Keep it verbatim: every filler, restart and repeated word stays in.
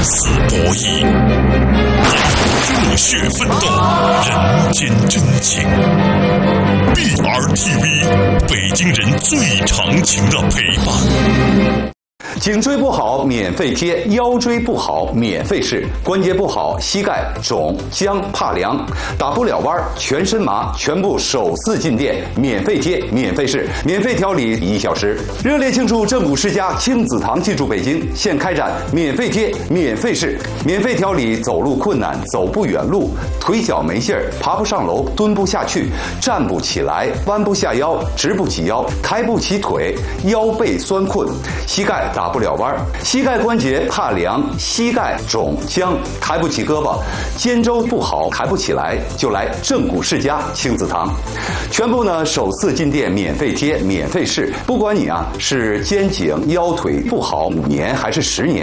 死博弈，热血奋斗，人间真情。B R T V， 北京人最长情的陪伴。 颈椎不好免费贴，腰椎不好免费试，关节不好膝盖肿僵怕凉，打不了弯全身麻，全部首次进店免费贴免费试，免费调理一小时。热烈庆祝正骨世家亲子堂进驻北京，现开展免费贴免费试，免费调理走路困难、走不远路、腿脚没劲儿、爬不上楼、蹲不下去、站不起来、弯不下腰、直不起腰、抬不起腿、腰背酸困、膝盖打不了弯，膝盖关节怕凉，膝盖肿僵，抬不起胳膊，肩周不好抬不起来，就来正骨世家亲子堂，全部呢首次进店免费贴免费试，不管你啊是肩颈腰腿不好五年还是十年。